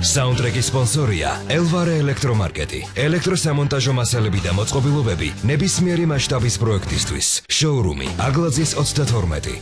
საუნდტრეკის სპონსორია ელვარე ელექტრომარკეტი. ელექტროსამონტაჟო მასალები და მოწყობილობები ნებისმიერი მასშტაბის პროექტისთვის. შოურუმი აგლაძის 32.